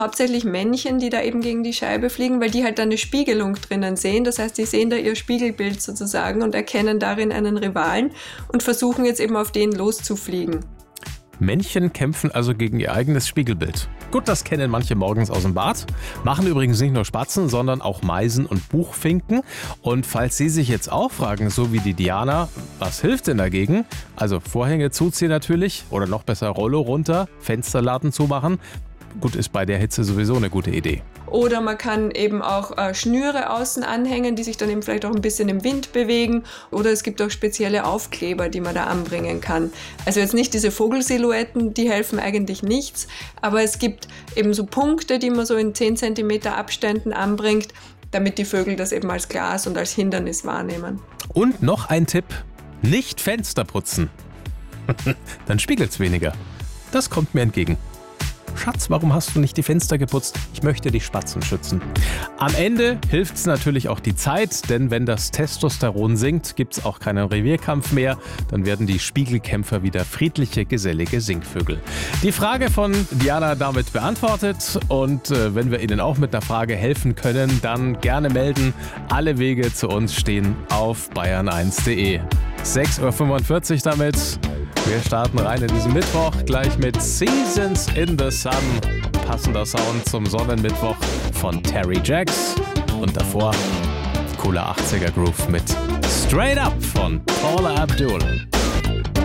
Hauptsächlich Männchen, die da eben gegen die Scheibe fliegen, weil die halt dann eine Spiegelung drinnen sehen. Das heißt, die sehen da ihr Spiegelbild sozusagen und erkennen darin einen Rivalen und versuchen jetzt eben auf den loszufliegen. Männchen kämpfen also gegen ihr eigenes Spiegelbild. Gut, das kennen manche morgens aus dem Bad. Machen übrigens nicht nur Spatzen, sondern auch Meisen und Buchfinken. Und falls Sie sich jetzt auch fragen, so wie die Diana, was hilft denn dagegen? Also Vorhänge zuziehen natürlich oder noch besser Rollo runter, Fensterladen zumachen. Gut, ist bei der Hitze sowieso eine gute Idee. Oder man kann eben auch Schnüre außen anhängen, die sich dann eben vielleicht auch ein bisschen im Wind bewegen. Oder es gibt auch spezielle Aufkleber, die man da anbringen kann. Also jetzt nicht diese Vogelsilhouetten, die helfen eigentlich nichts. Aber es gibt eben so Punkte, die man so in 10 cm Abständen anbringt, damit die Vögel das eben als Glas und als Hindernis wahrnehmen. Und noch ein Tipp, nicht Fenster putzen. Dann spiegelt es weniger. Das kommt mir entgegen. Schatz, warum hast du nicht die Fenster geputzt? Ich möchte die Spatzen schützen. Am Ende hilft es natürlich auch die Zeit, denn wenn das Testosteron sinkt, gibt es auch keinen Revierkampf mehr. Dann werden die Spiegelkämpfer wieder friedliche, gesellige Singvögel. Die Frage von Diana damit beantwortet und wenn wir Ihnen auch mit einer Frage helfen können, dann gerne melden. Alle Wege zu uns stehen auf bayern1.de. 6:45 Uhr damit. Wir starten rein in diesen Mittwoch gleich mit Seasons in the Sun. Passender Sound zum Sonnenmittwoch von Terry Jacks. Und davor cooler 80er Groove mit Straight Up von Paula Abdul.